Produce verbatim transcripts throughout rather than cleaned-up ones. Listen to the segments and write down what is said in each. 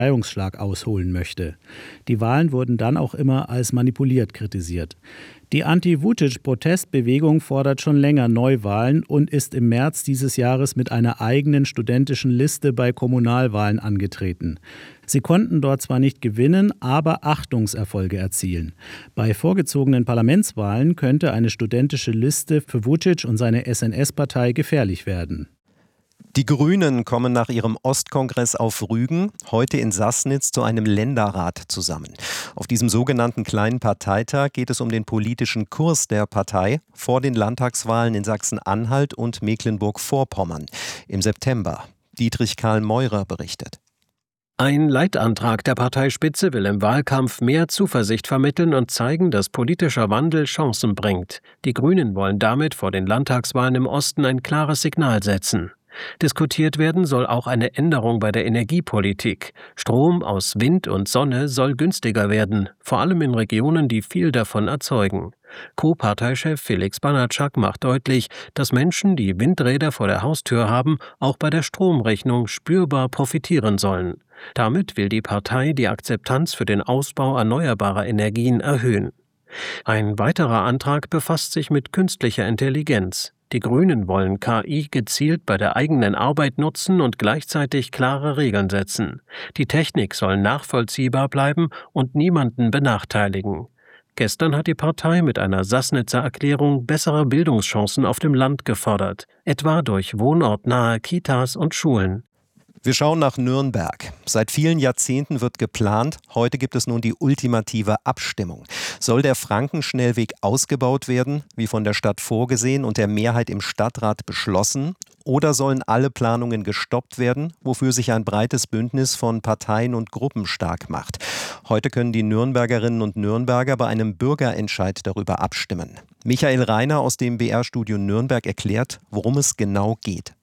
Befreiungsschlag ausholen möchte. Die Wahlen wurden dann auch immer als manipuliert kritisiert. Die Anti-Vučić-Protestbewegung fordert schon länger Neuwahlen und ist im März dieses Jahres mit einer eigenen studentischen Liste bei Kommunalwahlen angetreten. Sie konnten dort zwar nicht gewinnen, aber Achtungserfolge erzielen. Bei vorgezogenen Parlamentswahlen könnte eine studentische Liste für Vučić und seine S N S-Partei gefährlich werden. Die Grünen kommen nach ihrem Ostkongress auf Rügen heute in Sassnitz zu einem Länderrat zusammen. Auf diesem sogenannten kleinen Parteitag geht es um den politischen Kurs der Partei vor den Landtagswahlen in Sachsen-Anhalt und Mecklenburg-Vorpommern im September. Dietrich Karl Meurer berichtet. Ein Leitantrag der Parteispitze will im Wahlkampf mehr Zuversicht vermitteln und zeigen, dass politischer Wandel Chancen bringt. Die Grünen wollen damit vor den Landtagswahlen im Osten ein klares Signal setzen. Diskutiert werden soll auch eine Änderung bei der Energiepolitik. Strom aus Wind und Sonne soll günstiger werden, vor allem in Regionen, die viel davon erzeugen. Co-Parteichef Felix Banatschak macht deutlich, dass Menschen, die Windräder vor der Haustür haben, auch bei der Stromrechnung spürbar profitieren sollen. Damit will die Partei die Akzeptanz für den Ausbau erneuerbarer Energien erhöhen. Ein weiterer Antrag befasst sich mit künstlicher Intelligenz. Die Grünen wollen K I gezielt bei der eigenen Arbeit nutzen und gleichzeitig klare Regeln setzen. Die Technik soll nachvollziehbar bleiben und niemanden benachteiligen. Gestern hat die Partei mit einer Sassnitzer Erklärung bessere Bildungschancen auf dem Land gefordert, etwa durch wohnortnahe Kitas und Schulen. Wir schauen nach Nürnberg. Seit vielen Jahrzehnten wird geplant. Heute gibt es nun die ultimative Abstimmung. Soll der Frankenschnellweg ausgebaut werden, wie von der Stadt vorgesehen und der Mehrheit im Stadtrat beschlossen? Oder sollen alle Planungen gestoppt werden, wofür sich ein breites Bündnis von Parteien und Gruppen stark macht? Heute können die Nürnbergerinnen und Nürnberger bei einem Bürgerentscheid darüber abstimmen. Michael Reiner aus dem B R-Studio Nürnberg erklärt, worum es genau geht.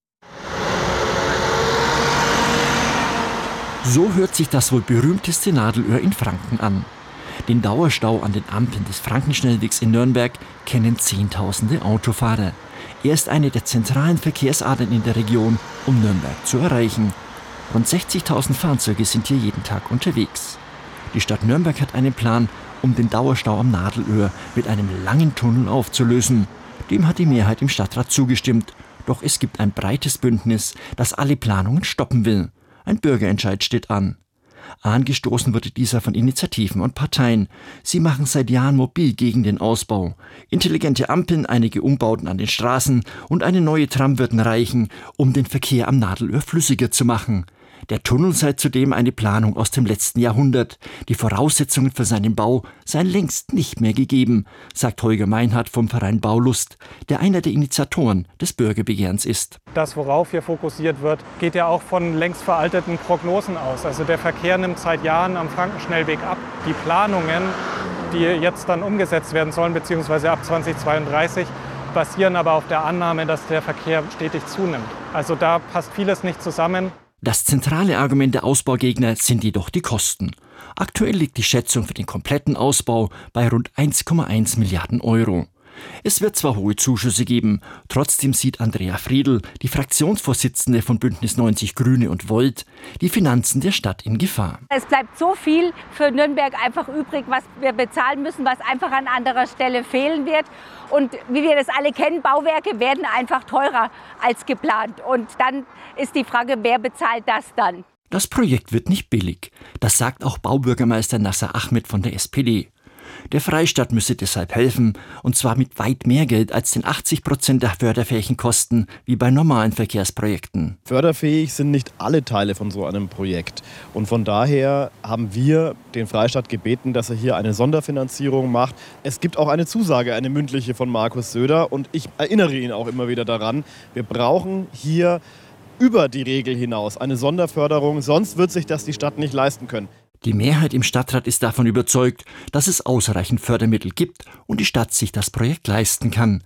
So hört sich das wohl berühmteste Nadelöhr in Franken an. Den Dauerstau an den Ampeln des Frankenschnellwegs in Nürnberg kennen Zehntausende Autofahrer. Er ist eine der zentralen Verkehrsadern in der Region, um Nürnberg zu erreichen. Rund sechzigtausend Fahrzeuge sind hier jeden Tag unterwegs. Die Stadt Nürnberg hat einen Plan, um den Dauerstau am Nadelöhr mit einem langen Tunnel aufzulösen. Dem hat die Mehrheit im Stadtrat zugestimmt. Doch es gibt ein breites Bündnis, das alle Planungen stoppen will. Ein Bürgerentscheid steht an. Angestoßen wurde dieser von Initiativen und Parteien. Sie machen seit Jahren mobil gegen den Ausbau. Intelligente Ampeln, einige Umbauten an den Straßen und eine neue Tram würden reichen, um den Verkehr am Nadelöhr flüssiger zu machen. Der Tunnel sei zudem eine Planung aus dem letzten Jahrhundert. Die Voraussetzungen für seinen Bau seien längst nicht mehr gegeben, sagt Holger Meinhardt vom Verein Baulust, der einer der Initiatoren des Bürgerbegehrens ist. Das, worauf hier fokussiert wird, geht ja auch von längst veralteten Prognosen aus. Also der Verkehr nimmt seit Jahren am Frankenschnellweg ab. Die Planungen, die jetzt dann umgesetzt werden sollen, beziehungsweise ab zweitausendzweiunddreißig, basieren aber auf der Annahme, dass der Verkehr stetig zunimmt. Also da passt vieles nicht zusammen. Das zentrale Argument der Ausbaugegner sind jedoch die Kosten. Aktuell liegt die Schätzung für den kompletten Ausbau bei rund eins Komma eins Milliarden Euro. Es wird zwar hohe Zuschüsse geben, trotzdem sieht Andrea Friedl, die Fraktionsvorsitzende von Bündnis neunzig Grüne und Volt, die Finanzen der Stadt in Gefahr. Es bleibt so viel für Nürnberg einfach übrig, was wir bezahlen müssen, was einfach an anderer Stelle fehlen wird. Und wie wir das alle kennen, Bauwerke werden einfach teurer als geplant. Und dann ist die Frage, wer bezahlt das dann? Das Projekt wird nicht billig. Das sagt auch Baubürgermeister Nasser Ahmed von der S P D. Der Freistaat müsse deshalb helfen, und zwar mit weit mehr Geld als den achtzig Prozent der förderfähigen Kosten, wie bei normalen Verkehrsprojekten. Förderfähig sind nicht alle Teile von so einem Projekt. Und von daher haben wir den Freistaat gebeten, dass er hier eine Sonderfinanzierung macht. Es gibt auch eine Zusage, eine mündliche von Markus Söder, und ich erinnere ihn auch immer wieder daran, wir brauchen hier über die Regel hinaus eine Sonderförderung, sonst wird sich das die Stadt nicht leisten können. Die Mehrheit im Stadtrat ist davon überzeugt, dass es ausreichend Fördermittel gibt und die Stadt sich das Projekt leisten kann.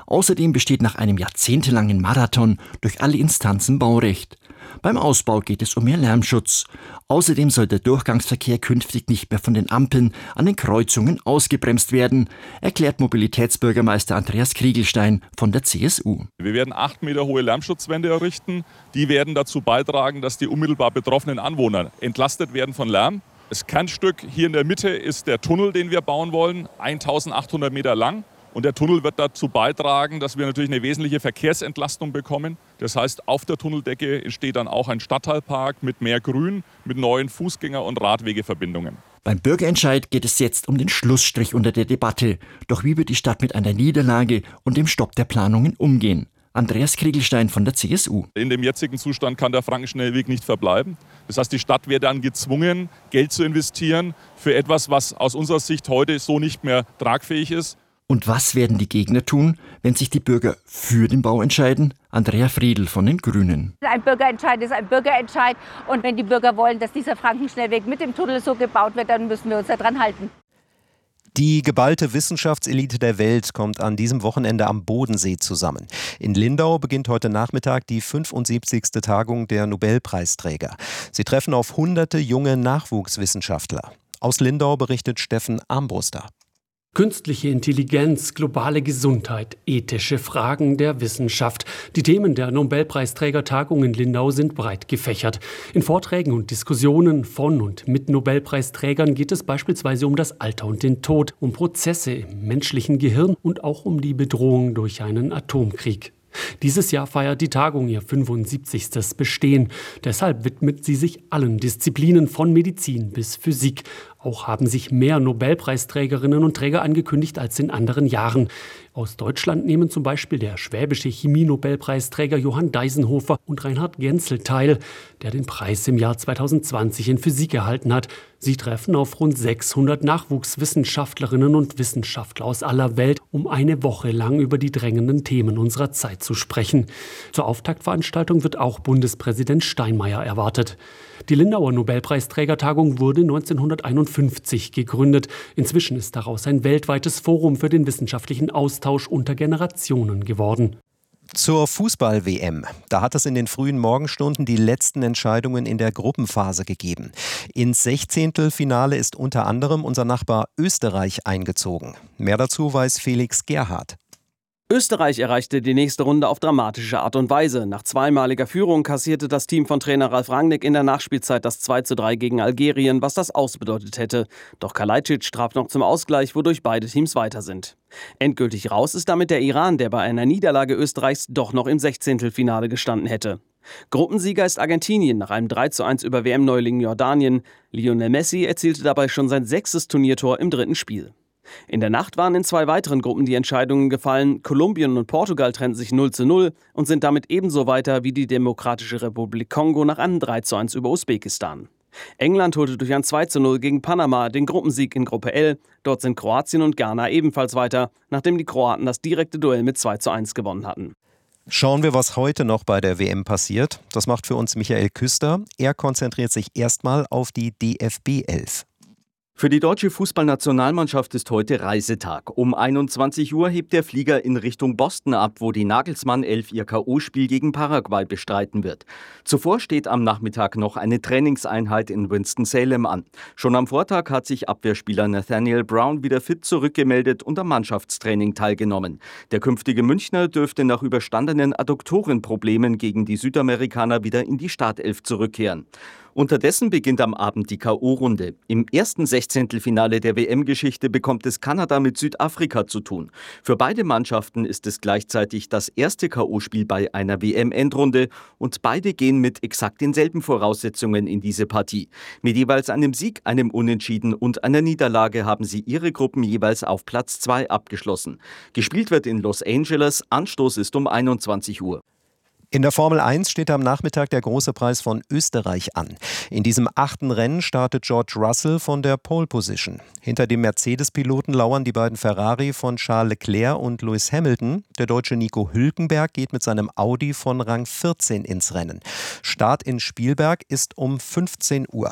Außerdem besteht nach einem jahrzehntelangen Marathon durch alle Instanzen Baurecht. Beim Ausbau geht es um mehr Lärmschutz. Außerdem soll der Durchgangsverkehr künftig nicht mehr von den Ampeln an den Kreuzungen ausgebremst werden, erklärt Mobilitätsbürgermeister Andreas Kriegelstein von der C S U. Wir werden acht Meter hohe Lärmschutzwände errichten. Die werden dazu beitragen, dass die unmittelbar betroffenen Anwohner entlastet werden von Lärm. Das Kernstück hier in der Mitte ist der Tunnel, den wir bauen wollen, eintausendachthundert Meter lang. Und der Tunnel wird dazu beitragen, dass wir natürlich eine wesentliche Verkehrsentlastung bekommen. Das heißt, auf der Tunneldecke entsteht dann auch ein Stadtteilpark mit mehr Grün, mit neuen Fußgänger- und Radwegeverbindungen. Beim Bürgerentscheid geht es jetzt um den Schlussstrich unter der Debatte. Doch wie wird die Stadt mit einer Niederlage und dem Stopp der Planungen umgehen? Andreas Kriegelstein von der C S U. In dem jetzigen Zustand kann der Frankenschnellweg nicht verbleiben. Das heißt, die Stadt wäre dann gezwungen, Geld zu investieren für etwas, was aus unserer Sicht heute so nicht mehr tragfähig ist. Und was werden die Gegner tun, wenn sich die Bürger für den Bau entscheiden? Andrea Friedl von den Grünen. Ein Bürgerentscheid ist ein Bürgerentscheid. Und wenn die Bürger wollen, dass dieser Frankenschnellweg mit dem Tunnel so gebaut wird, dann müssen wir uns daran halten. Die geballte Wissenschaftselite der Welt kommt an diesem Wochenende am Bodensee zusammen. In Lindau beginnt heute Nachmittag die fünfundsiebzigste Tagung der Nobelpreisträger. Sie treffen auf hunderte junge Nachwuchswissenschaftler. Aus Lindau berichtet Steffen Armbruster. Künstliche Intelligenz, globale Gesundheit, ethische Fragen der Wissenschaft. Die Themen der Nobelpreisträgertagung in Lindau sind breit gefächert. In Vorträgen und Diskussionen von und mit Nobelpreisträgern geht es beispielsweise um das Alter und den Tod, um Prozesse im menschlichen Gehirn und auch um die Bedrohung durch einen Atomkrieg. Dieses Jahr feiert die Tagung ihr fünfundsiebzigstes Bestehen. Deshalb widmet sie sich allen Disziplinen von Medizin bis Physik. Auch haben sich mehr Nobelpreisträgerinnen und Träger angekündigt als in anderen Jahren. Aus Deutschland nehmen zum Beispiel der schwäbische Chemie-Nobelpreisträger Johann Deisenhofer und Reinhard Genzel teil, der den Preis im Jahr zweitausendzwanzig in Physik erhalten hat. Sie treffen auf rund sechshundert Nachwuchswissenschaftlerinnen und Wissenschaftler aus aller Welt, um eine Woche lang über die drängenden Themen unserer Zeit zu sprechen. Zur Auftaktveranstaltung wird auch Bundespräsident Steinmeier erwartet. Die Lindauer Nobelpreisträgertagung wurde neunzehnhunderteinundfünfzig gegründet. Inzwischen ist daraus ein weltweites Forum für den wissenschaftlichen Austausch unter Generationen geworden. Zur Fußball-W M. Da hat es in den frühen Morgenstunden die letzten Entscheidungen in der Gruppenphase gegeben. Ins Sechzehntelfinale ist unter anderem unser Nachbar Österreich eingezogen. Mehr dazu weiß Felix Gerhardt. Österreich erreichte die nächste Runde auf dramatische Art und Weise. Nach zweimaliger Führung kassierte das Team von Trainer Ralf Rangnick in der Nachspielzeit das zwei zu drei gegen Algerien, was das Aus bedeutet hätte. Doch Kalajdzic traf noch zum Ausgleich, wodurch beide Teams weiter sind. Endgültig raus ist damit der Iran, der bei einer Niederlage Österreichs doch noch im Sechzehntelfinale gestanden hätte. Gruppensieger ist Argentinien nach einem drei zu eins über W M-Neuling Jordanien. Lionel Messi erzielte dabei schon sein sechstes Turniertor im dritten Spiel. In der Nacht waren in zwei weiteren Gruppen die Entscheidungen gefallen. Kolumbien und Portugal trennten sich null zu null und sind damit ebenso weiter wie die Demokratische Republik Kongo nach einem drei zu eins über Usbekistan. England holte durch ein zwei zu null gegen Panama den Gruppensieg in Gruppe L. Dort sind Kroatien und Ghana ebenfalls weiter, nachdem die Kroaten das direkte Duell mit zwei zu eins gewonnen hatten. Schauen wir, was heute noch bei der W M passiert. Das macht für uns Michael Küster. Er konzentriert sich erstmal auf die D F B elf. Für die deutsche Fußballnationalmannschaft ist heute Reisetag. Um einundzwanzig Uhr hebt der Flieger in Richtung Boston ab, wo die Nagelsmann elf ihr K O-Spiel gegen Paraguay bestreiten wird. Zuvor steht am Nachmittag noch eine Trainingseinheit in Winston-Salem an. Schon am Vortag hat sich Abwehrspieler Nathaniel Brown wieder fit zurückgemeldet und am Mannschaftstraining teilgenommen. Der künftige Münchner dürfte nach überstandenen Adduktorenproblemen gegen die Südamerikaner wieder in die Startelf zurückkehren. Unterdessen beginnt am Abend die K O-Runde. Im ersten Sechzehntelfinale der W M-Geschichte bekommt es Kanada mit Südafrika zu tun. Für beide Mannschaften ist es gleichzeitig das erste K O-Spiel bei einer W M-Endrunde und beide gehen mit exakt denselben Voraussetzungen in diese Partie. Mit jeweils einem Sieg, einem Unentschieden und einer Niederlage haben sie ihre Gruppen jeweils auf Platz zwei abgeschlossen. Gespielt wird in Los Angeles, Anstoß ist um einundzwanzig Uhr. In der Formel eins steht am Nachmittag der große Preis von Österreich an. In diesem achten Rennen startet George Russell von der Pole Position. Hinter dem Mercedes-Piloten lauern die beiden Ferrari von Charles Leclerc und Lewis Hamilton. Der Deutsche Nico Hülkenberg geht mit seinem Audi von Rang vierzehn ins Rennen. Start in Spielberg ist um fünfzehn Uhr.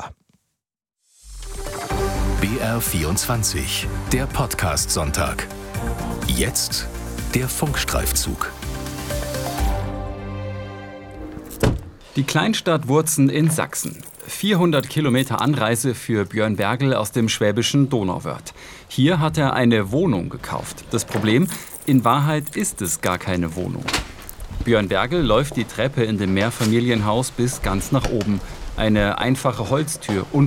B R vierundzwanzig, der Podcast-Sonntag. Jetzt Der Funkstreifzug. Die Kleinstadt Wurzen in Sachsen. vierhundert Kilometer Anreise für Björn Bergel aus dem schwäbischen Donauwörth. Hier hat er eine Wohnung gekauft. Das Problem, in Wahrheit ist es gar keine Wohnung. Björn Bergel läuft die Treppe in dem Mehrfamilienhaus bis ganz nach oben. Eine einfache Holztür und